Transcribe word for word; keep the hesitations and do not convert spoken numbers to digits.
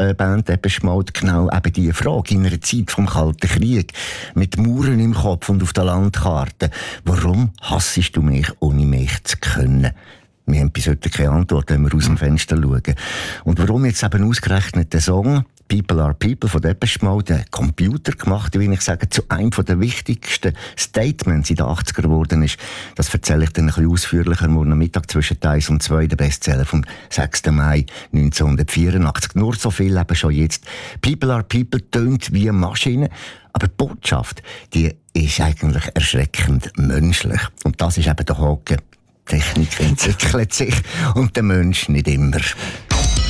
äh, Band Depeche Mode genau eben diese Frage in einer Zeit vom Kalten Krieg, mit Mauern im Kopf und auf der Landkarte. Warum hassest du mich, ohne mich zu können? Wir haben bis heute keine Antwort, wenn wir aus dem Fenster schauen. Und warum jetzt eben ausgerechnet der Song «People are People» von Depeche Mode, der Computer gemacht, wie ich sage, zu einem der wichtigsten Statements in den achtziger geworden ist, das erzähle ich dann ein bisschen ausführlicher morgen Mittag zwischen eins und zwei, der Bestseller vom sechsten Mai neunzehnhundertvierundachtzig. Nur so viel eben schon jetzt. «People are People» tönt wie eine Maschine, aber die Botschaft, die ist eigentlich erschreckend menschlich. Und das ist eben der Haken. Technik entwickelt sich und der Mensch nicht immer.